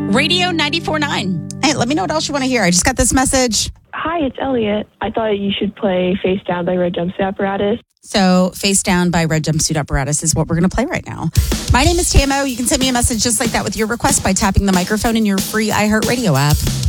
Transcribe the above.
Radio 94.9. Hey, let me know what else you want to hear. I just got this message. Hi, it's Elliot. I thought you should play Face Down by Red Jumpsuit Apparatus. So Face Down by Red Jumpsuit Apparatus is what we're going to play right now. My name is Tamo. You can send me a message just like that with your request by tapping the microphone in your free iHeartRadio app.